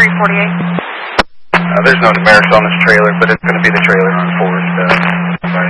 348. There's no numerics on this trailer, but it's going to be the trailer on Forest.